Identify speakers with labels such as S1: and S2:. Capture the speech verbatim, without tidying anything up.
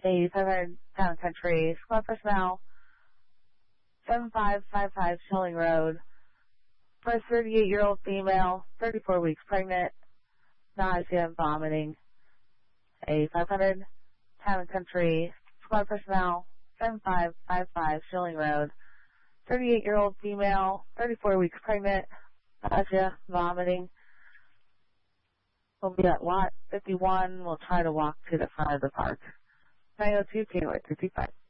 S1: A five hundred Town Country Squad personnel, seven five five five Schilling Road, for a thirty-eight-year-old female, thirty-four weeks pregnant, nausea and vomiting. A five hundred Town Country Squad personnel, seven five five five Schilling Road, thirty-eight-year-old female, thirty-four weeks pregnant, nausea, vomiting. We'll be at lot fifty-one. We'll try to walk to the front of the park. nine oh two, January three two five.